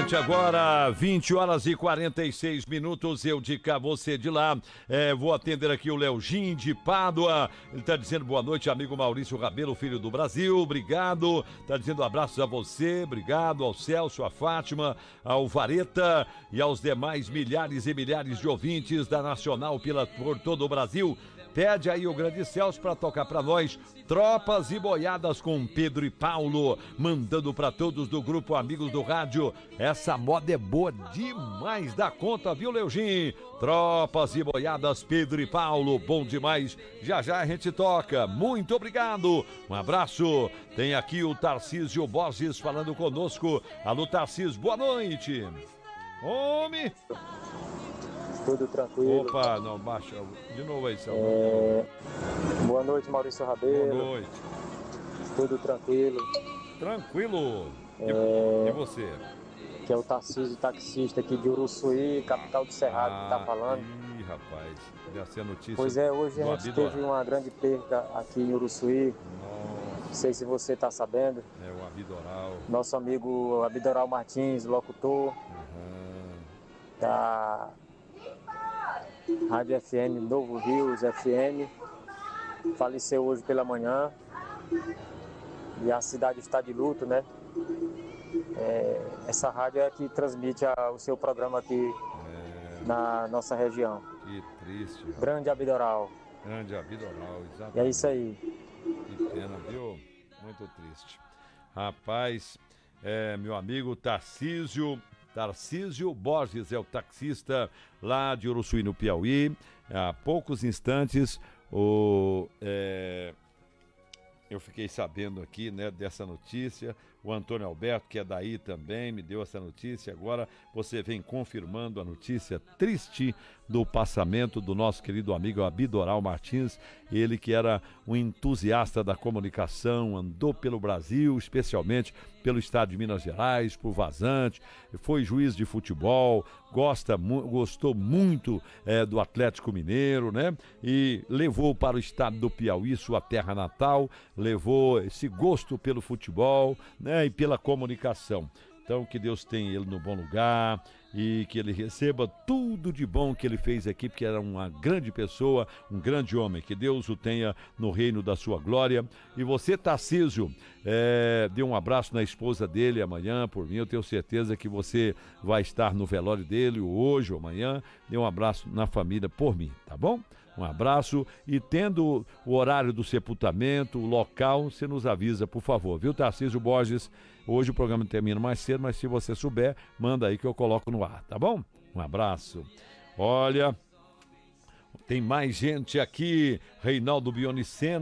gente agora, 20 horas e 46 minutos, eu de cá, você de lá. Vou atender aqui o Leogin de Pádua. Ele tá dizendo boa noite, amigo Maurício Rabelo, filho do Brasil, obrigado. Tá dizendo abraços a você, obrigado ao Celso, a Fátima, ao Vareta e aos demais milhares e milhares de ouvintes da Nacional por todo o Brasil. Pede aí o grande Celso para tocar para nós Tropas e Boiadas com Pedro e Paulo, mandando para todos do grupo Amigos do Rádio. Essa moda é boa demais da conta, viu, Leogin? Tropas e Boiadas, Pedro e Paulo, bom demais. Já já a gente toca. Muito obrigado. Um abraço. Tem aqui o Tarcísio Borges falando conosco. Alô, Tarcísio, boa noite. Homem. Tudo tranquilo. Opa, não, baixa. De novo aí, Celso. Boa noite, Maurício Rabelo. Boa noite. Tudo tranquilo. Tranquilo. E você? Que é o Tarcísio, taxista aqui de Uruçuí, capital do Cerrado, que tá falando. Ih, rapaz, já sei a notícia. Pois é, hoje a gente teve uma grande perda aqui em Uruçuí. Nossa. Não sei se você tá sabendo. É o Abidoral. Nosso amigo Abidoral Martins, locutor. Da Rádio FM Novo Rios FM, faleceu hoje pela manhã e a cidade está de luto, né? Essa rádio é que transmite o seu programa aqui na nossa região. Que triste. Grande Abidoral. Grande Abidoral, exatamente. E é isso aí. Que pena, viu? Muito triste. Rapaz, meu amigo Tarcísio Borges é o taxista lá de Uruçuí, no Piauí. Há poucos instantes, eu fiquei sabendo aqui, né, dessa notícia. O Antônio Alberto, que é daí também, me deu essa notícia. Agora você vem confirmando a notícia triste do passamento do nosso querido amigo Abidoral Martins. Ele que era um entusiasta da comunicação, andou pelo Brasil, especialmente pelo estado de Minas Gerais, por Vazante, foi juiz de futebol, gostou muito do Atlético Mineiro, né? E levou para o estado do Piauí, sua terra natal, levou esse gosto pelo futebol, né? E pela comunicação. Então, que Deus tenha ele no bom lugar e que ele receba tudo de bom que ele fez aqui, porque era uma grande pessoa, um grande homem. Que Deus o tenha no reino da sua glória. E você, Tarcísio, dê um abraço na esposa dele amanhã, por mim. Eu tenho certeza que você vai estar no velório dele hoje ou amanhã. Dê um abraço na família por mim, tá bom? Um abraço e tendo o horário do sepultamento, o local, você nos avisa, por favor, viu, Tarcísio Borges? Hoje o programa termina mais cedo, mas se você souber, manda aí que eu coloco no ar, tá bom? Um abraço. Olha, tem mais gente aqui, Reinaldo Bioniceno.